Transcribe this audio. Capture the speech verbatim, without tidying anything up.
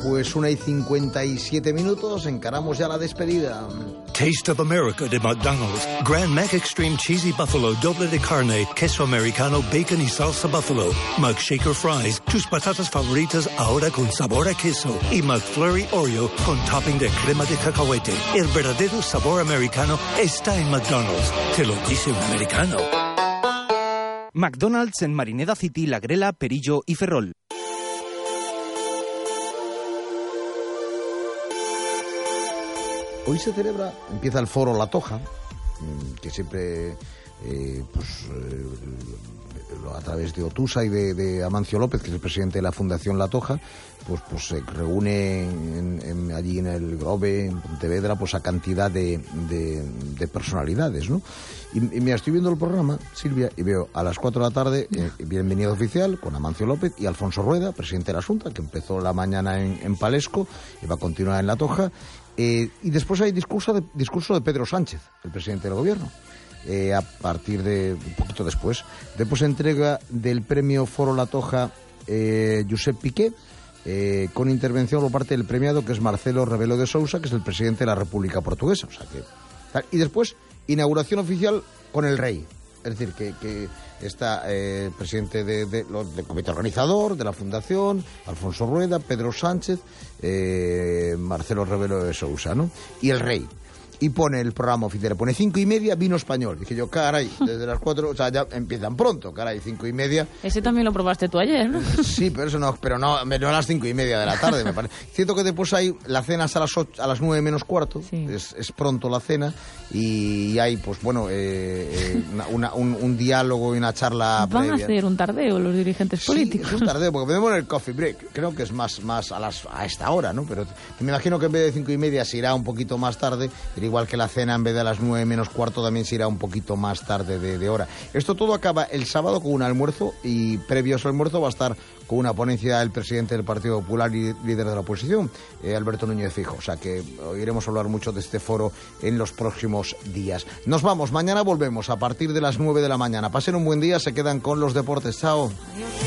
Pues una y cincuenta y siete minutos, encaramos ya la despedida. Taste of America de McDonald's. Grand Mac Extreme Cheesy Buffalo, doble de carne, queso americano, bacon y salsa buffalo. McShaker Fries, tus patatas favoritas ahora con sabor a queso. Y McFlurry Oreo con topping de crema de cacahuete. El verdadero sabor americano está en McDonald's. Te lo dice un americano. McDonald's en Marineda City, La Grela, Perillo y Ferrol. Hoy se celebra, empieza el foro La Toja, que siempre, eh, pues, eh, a través de Otusa y de, de Amancio López, que es el presidente de la Fundación La Toja, pues, pues se reúne en, en, allí en el Grove, en Pontevedra, pues a cantidad de, de, de personalidades, ¿no? Y, y mira, estoy viendo el programa, Silvia, y veo a las cuatro de la tarde, eh, bienvenido oficial, con Amancio López y Alfonso Rueda, presidente de la Junta, que empezó la mañana en, en Palesco y va a continuar en La Toja. Eh, y después hay discurso de, discurso de Pedro Sánchez, el presidente del gobierno, eh, a partir de un poquito después. Después entrega del premio Foro La Toja eh, Josep Piqué, eh, con intervención por parte del premiado, que es Marcelo Rebelo de Sousa, que es el presidente de la República Portuguesa. O sea que, y después, inauguración oficial con el rey. Es decir, que, que está el eh, presidente de, de, lo, del comité organizador, de la Fundación, Alfonso Rueda, Pedro Sánchez, eh, Marcelo Rebelo de Sousa, ¿no? Y el rey. Y pone el programa oficial, pone cinco y media, vino español. Dije yo, caray, desde las cuatro, o sea, ya empiezan pronto, caray, cinco y media. Ese también lo probaste tú ayer, ¿no? Sí, pero eso no, pero no, no a las cinco y media de la tarde, me parece. Cierto que después hay, la cena es a las ocho, a las nueve menos cuarto, sí. es, es pronto la cena, y hay, pues bueno, eh, eh, una, una, un, un diálogo y una charla Van previa. a hacer un tardeo los dirigentes sí, políticos. Es un tardeo, porque podemos el coffee break, creo que es más, más a, las, a esta hora, ¿no? Pero me imagino que en vez de cinco y media se irá un poquito más tarde, pero igual que la cena en vez de a las nueve menos cuarto también se irá un poquito más tarde de, de hora. Esto todo acaba el sábado con un almuerzo, y previo a su almuerzo va a estar con una ponencia del presidente del Partido Popular y líder de la oposición, eh, Alberto Núñez Feijóo. O sea que oiremos hablar mucho de este foro en los próximos días. Nos vamos, mañana volvemos a partir de las nueve de la mañana. Pasen un buen día, se quedan con los deportes. Chao. Adiós.